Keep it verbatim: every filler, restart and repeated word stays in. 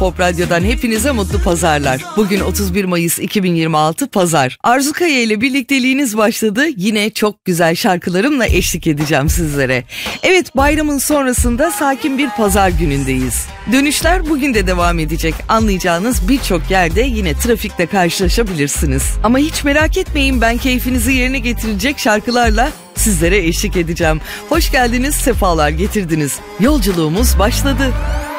Pop Radyo'dan hepinize mutlu pazarlar. Bugün otuz bir Mayıs iki bin yirmi altı Pazar. Arzu Kaya ile birlikteliğiniz başladı. Yine çok güzel şarkılarımla eşlik edeceğim sizlere. Evet, bayramın sonrasında sakin bir pazar günündeyiz. Dönüşler bugün de devam edecek. Anlayacağınız birçok yerde yine trafikte karşılaşabilirsiniz. Ama hiç merak etmeyin, ben keyfinizi yerine getirecek şarkılarla sizlere eşlik edeceğim. Hoş geldiniz, sefalar getirdiniz. Yolculuğumuz başladı.